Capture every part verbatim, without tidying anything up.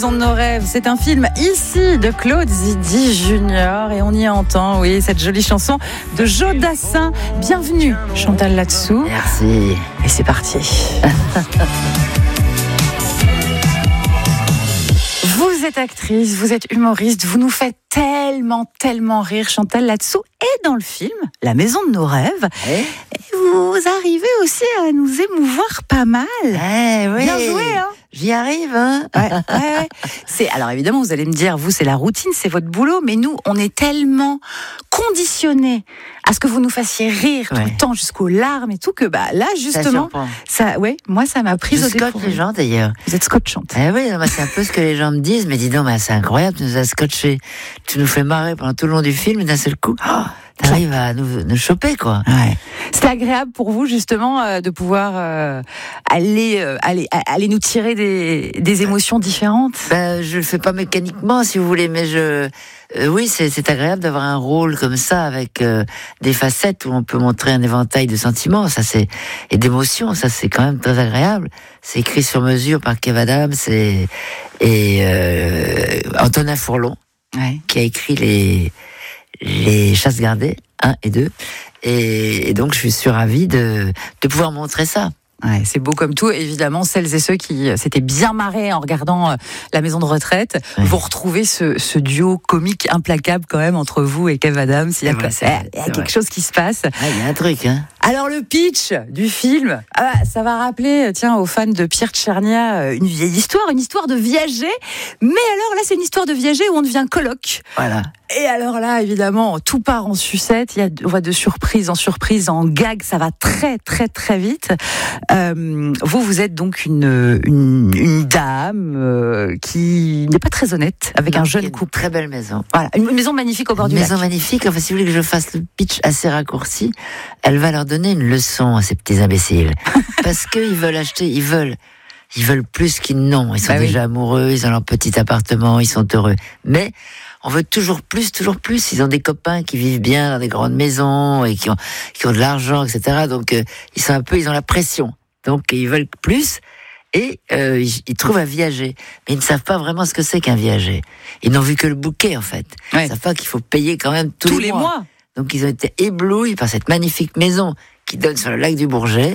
Maison de nos rêves, c'est un film ici de Claude Zidi Junior et on y entend, oui, cette jolie chanson de Joe Dassin. Bienvenue, Chantal Latsou. Merci. Et c'est parti. Vous êtes actrice, vous êtes humoriste, vous nous faites tellement, tellement rire, Chantal Latsou. Et dans le film, La Maison de nos rêves, Eh vous arrivez aussi à nous émouvoir pas mal. Eh oui. Bien joué, hein. J'y arrive, hein. Ouais, ouais, ouais. C'est, alors évidemment, vous allez me dire, vous, c'est la routine, c'est votre boulot, mais nous, on est tellement conditionnés à ce que vous nous fassiez rire tout Ouais. le temps, jusqu'aux larmes et tout, que bah là, Ça justement, surprend. ça, ouais, moi, ça m'a prise Je au scotche dépourvu. les gens d'ailleurs. Vous êtes scotchante. Eh oui, non, mais c'est un peu ce que les gens me disent. Mais dis donc, mais c'est incroyable, tu nous as scotché. Tu nous fais marrer pendant tout le long du film, et d'un seul coup, oh, t'arrives à nous, nous choper, quoi. Ouais. C'était agréable pour vous justement euh, de pouvoir euh, aller, euh, aller, a- aller nous tirer des, des émotions différentes. Ben, je le fais pas mécaniquement, si vous voulez, mais je, euh, oui, c'est, c'est agréable d'avoir un rôle comme ça avec euh, des facettes où on peut montrer un éventail de sentiments, ça c'est et d'émotions, ça c'est quand même très agréable. C'est écrit sur mesure par Kev Adams et, et euh, Antonin Fourlon Ouais. qui a écrit les les Chasses gardées un et deux, et, et donc je suis ravi de de pouvoir montrer ça. Ouais, c'est beau comme tout. Évidemment, celles et ceux qui euh, s'étaient bien marrés en regardant euh, La Maison de retraite, Oui. vont retrouver ce, ce duo comique implacable quand même entre vous et Kev Adams. Il y a, C'est vrai, que- c'est vrai, il y a c'est quelque vrai. chose qui se passe. Ah, il y a un truc, hein. Alors le pitch du film, ah, ça va rappeler, tiens, aux fans de Pierre Tchernia, euh, une vieille histoire, une histoire de viager. Mais alors là, c'est une histoire de viager où on devient coloc. Voilà. Et alors là, évidemment, tout part en sucette. Il y a, on va de surprise en surprise, en gag. Ça va très, très, très vite. Euh, vous, vous êtes donc une, une, une dame euh, qui n'est pas très honnête avec Non, un il y a jeune une couple. Très belle maison. Voilà, une maison magnifique au bord Une du maison lac. magnifique. Enfin, si vous voulez que je fasse le pitch assez raccourci, elle va leur donner une leçon à ces petits imbéciles. Parce qu'ils veulent acheter, ils veulent, ils veulent plus qu'ils n'ont. Ils sont Bah oui. déjà amoureux, ils ont leur petit appartement, ils sont heureux. Mais on veut toujours plus, toujours plus. Ils ont des copains qui vivent bien dans des grandes maisons et qui ont, qui ont de l'argent, et cetera. Donc, euh, ils sont un peu, ils ont la pression. Donc, ils veulent plus. Et euh, ils, ils trouvent un viager, mais ils ne savent pas vraiment ce que c'est qu'un viager. Ils n'ont vu que le bouquet, en fait. Ouais. Ils savent pas qu'il faut payer quand même tous, Tous les mois. Donc ils ont été éblouis par cette magnifique maison qui donne sur le lac du Bourget.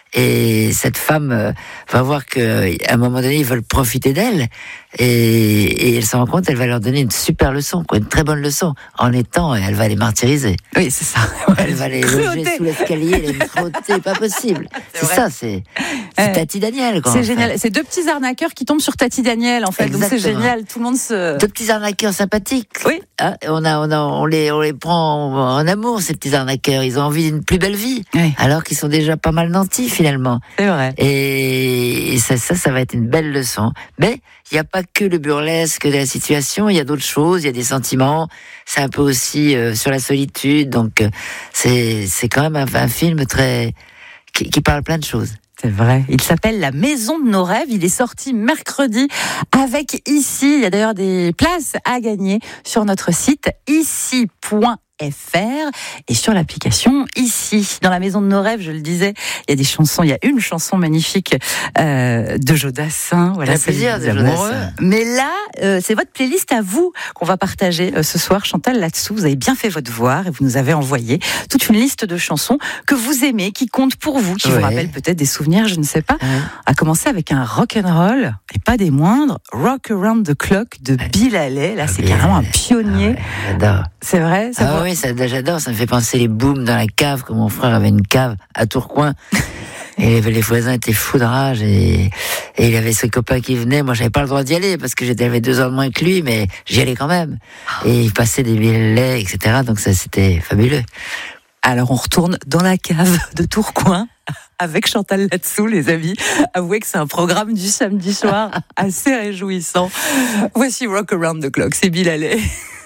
Et cette femme euh, va voir qu'à un moment donné, ils veulent profiter d'elle. Et, et elle se rend compte, elle va leur donner une super leçon, quoi, une très bonne leçon. En étant, elle va les martyriser. Oui, c'est ça. Elle va les Cruauté. loger sous l'escalier, les frotter, pas possible. C'est C'est vrai. ça, c'est, c'est Ouais. Tati Daniel, quoi. C'est en fait. génial. C'est deux petits arnaqueurs qui tombent sur Tati Daniel, en fait. Donc c'est Exactement. génial. Tout le monde se. Deux petits arnaqueurs sympathiques. Oui. Hein, on a, on a, on les, on les prend en amour, ces petits arnaqueurs. Ils ont envie d'une plus belle vie. Oui. Alors qu'ils sont déjà pas mal nantis, finalement. C'est vrai. Et, et ça, ça, ça va être une belle leçon. Mais il n'y a pas que le burlesque de la situation. Il y a d'autres choses. Il y a des sentiments. C'est un peu aussi euh, sur la solitude. Donc, euh, c'est, c'est quand même un, un film très, qui, qui parle plein de choses. C'est vrai. Il s'appelle La Maison de nos rêves. Il est sorti mercredi avec Ici. Il y a d'ailleurs des places à gagner sur notre site ici point f r et sur l'application Ici. Dans La Maison de nos rêves, je le disais, il y a des chansons. Il y a une chanson magnifique euh, de Joe Dassin. Voilà, Il y a celle plusieurs des de Joe amoureux. Dassin. Mais là, euh, c'est votre playlist à vous qu'on va partager euh, ce soir. Chantal Latsou, vous avez bien fait votre devoir et vous nous avez envoyé toute une liste de chansons que vous aimez, qui comptent pour vous, qui vous Ouais. rappellent peut-être des souvenirs, je ne sais pas. Hein. À commencer avec un rock and roll et pas des moindres, Rock Around the Clock de Bill Haley. Là, c'est Bill carrément un Haley. pionnier. Ah ouais, j'adore. C'est vrai, ça Ah va- oui, ça, j'adore. Ça me fait penser les booms dans la cave, comme mon frère avait une cave à Tourcoing. Et les voisins étaient fous de rage et, et il avait ce copain qui venait. Moi, j'avais pas le droit d'y aller parce que j'avais deux ans de moins que lui, mais j'y allais quand même. Et il passait des billets, et cetera. Donc ça, c'était fabuleux. Alors, on retourne dans la cave de Tourcoing avec Chantal Latsou, les amis. Avouez que c'est un programme du samedi soir assez réjouissant. Voici Rock Around the Clock, c'est Bill Haley.